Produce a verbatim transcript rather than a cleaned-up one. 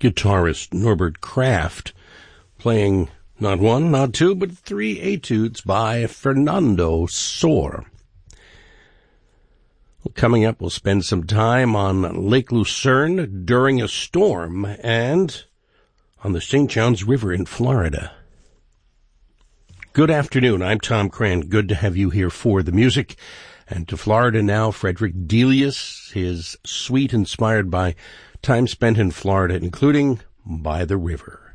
guitarist Norbert Kraft, playing not one, not two, but three etudes by Fernando Sor. Well, coming up, we'll spend some time on Lake Lucerne during a storm and on the Saint Johns River in Florida. Good afternoon. I'm Tom Cran. Good to have you here for the music. And to Florida now, Frederick Delius, his suite inspired by time spent in Florida, including By the River.